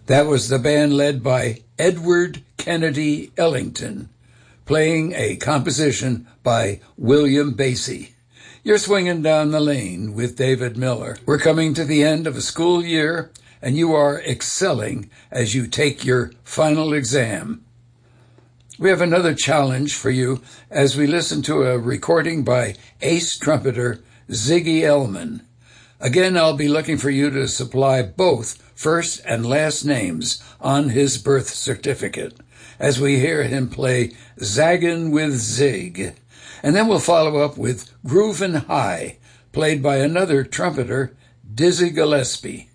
That was the band led by Edward Kennedy Ellington, playing a composition by William Basie. You're swinging down the lane with David Miller. We're coming to the end of a school year, and you are excelling as you take your final exam. We have another challenge for you as we listen to a recording by ace trumpeter Ziggy Elman. Again, I'll be looking for you to supply both first and last names on his birth certificate as we hear him play Zaggin' with Zig. And then we'll follow up with Groovin' High, played by another trumpeter, Dizzy Gillespie.